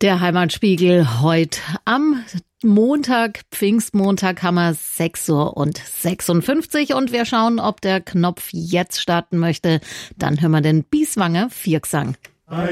Der Heimatspiegel heute am Montag, Pfingstmontag, haben wir 6:56 Uhr und wir schauen, ob der Knopf jetzt starten möchte. Dann hören wir den Bieswanger Viergesang.